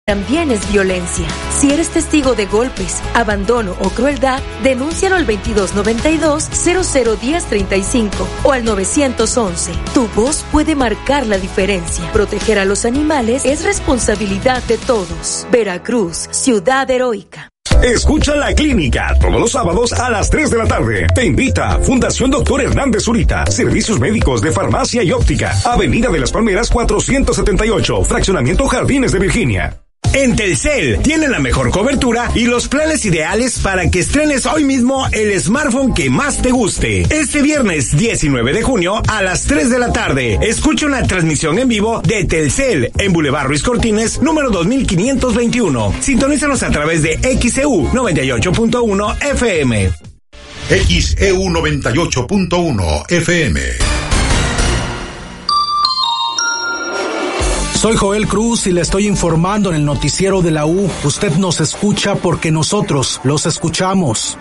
también es violencia. Si eres testigo de golpes, abandono o crueldad, denúncialo al 2292-001035 o al 911. Tu voz puede marcar la diferencia. Proteger a los animales es responsabilidad de todos. Veracruz, ciudad heroica. Escucha La Clínica todos los sábados a las 3 de la tarde. Te invita Fundación Dr. Hernández Zurita. Servicios médicos de farmacia y óptica. Avenida de las Palmeras 478. Fraccionamiento Jardines de Virginia. En Telcel tienen la mejor cobertura y los planes ideales para que estrenes hoy mismo el smartphone que más te guste. Este viernes 19 de junio a las 3 de la tarde, escucha una transmisión en vivo de Telcel en Boulevard Ruiz Cortines, número 2521. Sintonízanos a través de XEU 98.1 FM. XEU 98.1 FM. Soy Joel Cruz y le estoy informando en el noticiero de la U. Usted nos escucha porque nosotros los escuchamos.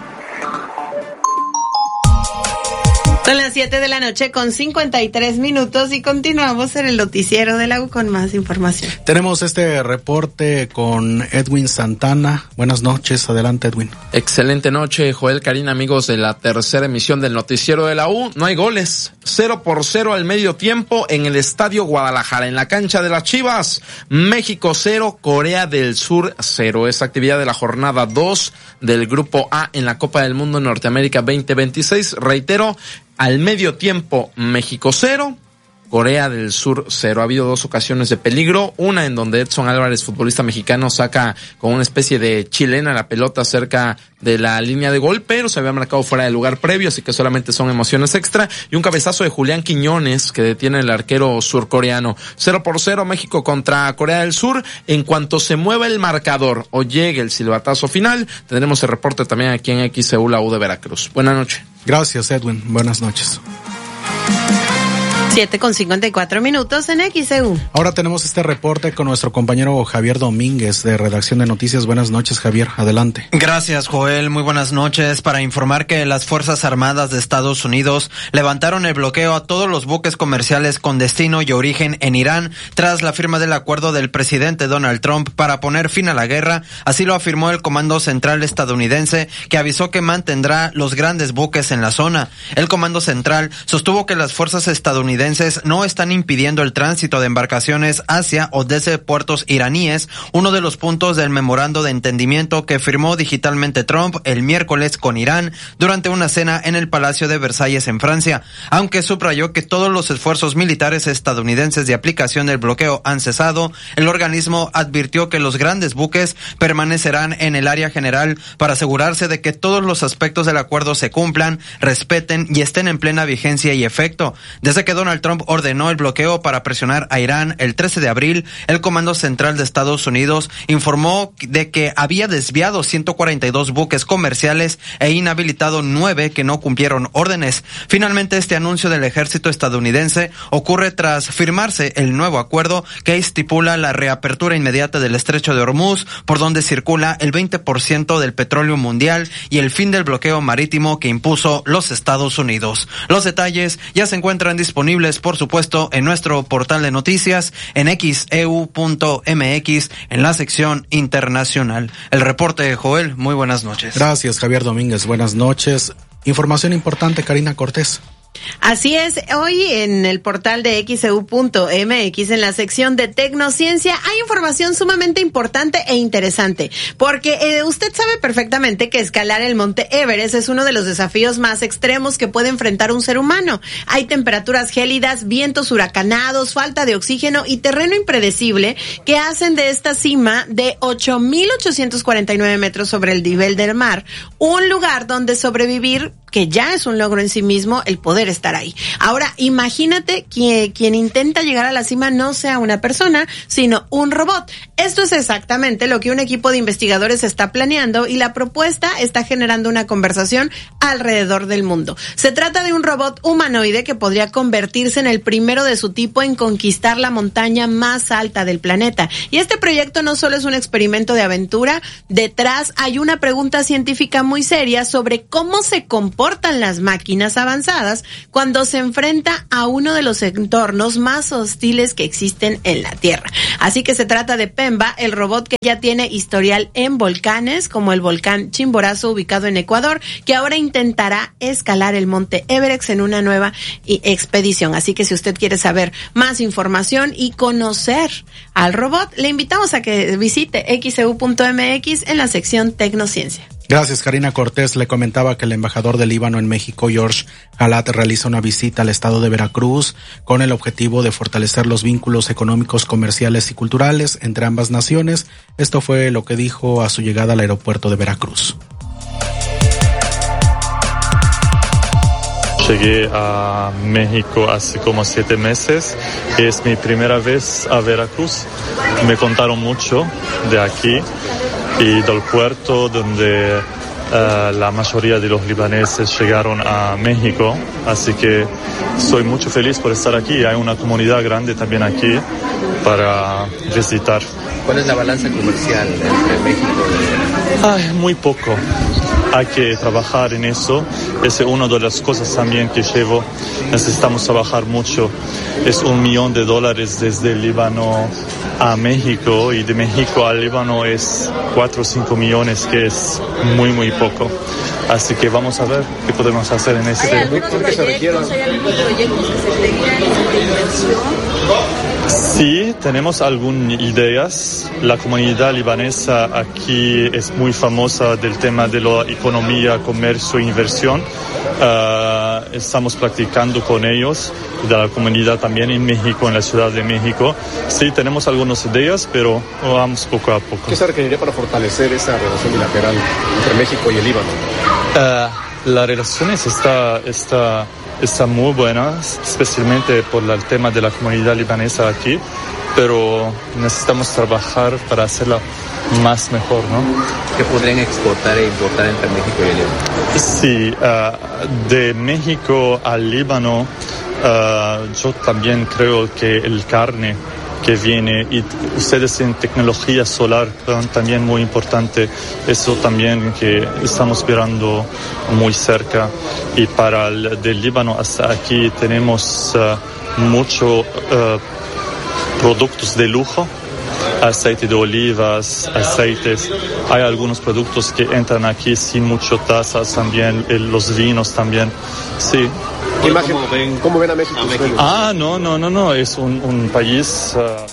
Son las 7 de la noche con 53 minutos y continuamos en el noticiero de la U con más información. Tenemos este reporte con Edwin Santana. Buenas noches, adelante Edwin. Excelente noche, Joel, Karina, amigos de la tercera emisión del noticiero de la U. No hay goles, 0-0 al medio tiempo en el Estadio Guadalajara, en la cancha de las Chivas. México 0, Corea del Sur 0. Esta actividad de la jornada 2 del Grupo A en la Copa del Mundo Norteamérica 2026. Reitero, al medio tiempo, México 0, Corea del Sur 0. Ha habido dos ocasiones de peligro, una en donde Edson Álvarez, futbolista mexicano, saca con una especie de chilena la pelota cerca de la línea de gol, pero se había marcado fuera de lugar previo, así que solamente son emociones extra, y un cabezazo de Julián Quiñones que detiene el arquero surcoreano. 0-0 México contra Corea del Sur. En cuanto se mueva el marcador o llegue el silbatazo final, tendremos el reporte también aquí en XEU, la U de Veracruz. Buenas noches. Gracias, Edwin. Buenas noches. 7:54 en XEU. Ahora tenemos este reporte con nuestro compañero Javier Domínguez de Redacción de Noticias. Buenas noches, Javier, adelante. Gracias, Joel, muy buenas noches. Para informar que las Fuerzas Armadas de Estados Unidos levantaron el bloqueo a todos los buques comerciales con destino y origen en Irán tras la firma del acuerdo del presidente Donald Trump para poner fin a la guerra. Así lo afirmó el Comando Central estadounidense, que avisó que mantendrá los grandes buques en la zona. El Comando Central sostuvo que las fuerzas estadounidenses no están impidiendo el tránsito de embarcaciones hacia o desde puertos iraníes, uno de los puntos del memorando de entendimiento que firmó digitalmente Trump el miércoles con Irán durante una cena en el Palacio de Versalles en Francia, aunque subrayó que todos los esfuerzos militares estadounidenses de aplicación del bloqueo han cesado. El organismo advirtió que los grandes buques permanecerán en el área general para asegurarse de que todos los aspectos del acuerdo se cumplan, respeten y estén en plena vigencia y efecto. Desde que Donald Trump ordenó el bloqueo para presionar a Irán el 13 de abril, el Comando Central de Estados Unidos informó de que había desviado 142 buques comerciales e inhabilitado 9 que no cumplieron órdenes. Finalmente, este anuncio del ejército estadounidense ocurre tras firmarse el nuevo acuerdo que estipula la reapertura inmediata del estrecho de Hormuz, por donde circula el 20% del petróleo mundial, y el fin del bloqueo marítimo que impuso los Estados Unidos. Los detalles ya se encuentran disponibles, por supuesto, en nuestro portal de noticias en xeu.mx en la sección internacional. El reporte de Joel, muy buenas noches. Gracias, Javier Domínguez, buenas noches. Información importante, Karina Cortés. Así es, hoy en el portal de xeu.mx, en la sección de Tecnociencia, hay información sumamente importante e interesante, porque usted sabe perfectamente que escalar el monte Everest es uno de los desafíos más extremos que puede enfrentar un ser humano. Hay temperaturas gélidas, vientos huracanados, falta de oxígeno y terreno impredecible que hacen de esta cima de 8,849 metros sobre el nivel del mar un lugar donde sobrevivir, que ya es un logro en sí mismo, el poder estar ahí. Ahora, imagínate que quien intenta llegar a la cima no sea una persona, sino un robot. Esto es exactamente lo que un equipo de investigadores está planeando, y la propuesta está generando una conversación alrededor del mundo. Se trata de un robot humanoide que podría convertirse en el primero de su tipo en conquistar la montaña más alta del planeta. Y este proyecto no solo es un experimento de aventura, detrás hay una pregunta científica muy seria sobre cómo se comporta soportan las máquinas avanzadas cuando se enfrenta a uno de los entornos más hostiles que existen en la Tierra. Así que se trata de Pemba, el robot que ya tiene historial en volcanes, como el volcán Chimborazo ubicado en Ecuador, que ahora intentará escalar el monte Everest en una nueva expedición. Así que si usted quiere saber más información y conocer al robot, le invitamos a que visite xeu.mx en la sección Tecnociencia. Gracias, Karina Cortés. Le comentaba que el embajador del Líbano en México, George Halat, realiza una visita al estado de Veracruz con el objetivo de fortalecer los vínculos económicos, comerciales y culturales entre ambas naciones. Esto fue lo que dijo a su llegada al aeropuerto de Veracruz. Llegué a México hace como 7 meses. Es mi primera vez a Veracruz. Me contaron mucho de aquí y del puerto donde la mayoría de los libaneses llegaron a México. Así que soy mucho feliz por estar aquí. Hay una comunidad grande también aquí para visitar. ¿Cuál es la balanza comercial entre México y...? Muy poco. Hay que trabajar en eso. Es una de las cosas también que llevo. Necesitamos trabajar mucho. Es $1 millón desde el Líbano a México, y de México al Líbano es 4 o 5 millones, que es muy, muy poco. Así que vamos a ver qué podemos hacer en este. ¿Hay algunos proyectos que se tengan de inversión? Sí, tenemos algunas ideas. La comunidad libanesa aquí es muy famosa del tema de la economía, comercio e inversión. Estamos practicando con ellos, de la comunidad también en México, en la Ciudad de México. Sí, tenemos algunas ideas, pero vamos poco a poco. ¿Qué se requeriría para fortalecer esa relación bilateral entre México y el Líbano? La relación está muy buena, especialmente por el tema de la comunidad libanesa aquí, pero necesitamos trabajar para hacerla más mejor, ¿no? ¿Qué podrían exportar e importar entre México y el Líbano? Sí, de México al Líbano, yo también creo que el carne que viene, y ustedes en tecnología solar también muy importante, eso también que estamos mirando muy cerca. Y para del Líbano hasta aquí tenemos muchos productos de lujo, aceite de olivas, aceites. Hay algunos productos que entran aquí sin mucho tasas también, los vinos también, sí. ¿Cómo ven a México? No, es un país...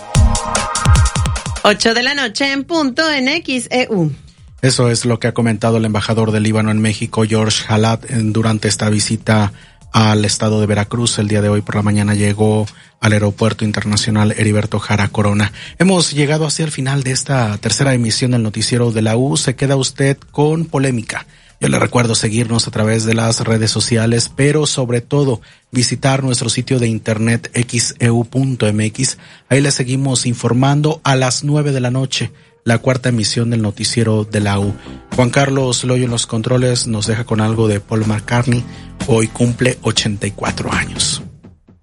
8 de la noche en punto en XEU. Eso es lo que ha comentado el embajador del Líbano en México, George Halat, durante esta visita al estado de Veracruz. El día de hoy por la mañana llegó al Aeropuerto Internacional Heriberto Jara Corona. Hemos llegado hacia el final de esta tercera emisión del Noticiero de la U. Se queda usted con polémica. Yo le recuerdo seguirnos a través de las redes sociales, pero sobre todo visitar nuestro sitio de internet xeu.mx. Ahí le seguimos informando a las 9 de la noche, la cuarta emisión del Noticiero de la U. Juan Carlos Loyo en los controles nos deja con algo de Paul McCartney. Hoy cumple 84 años.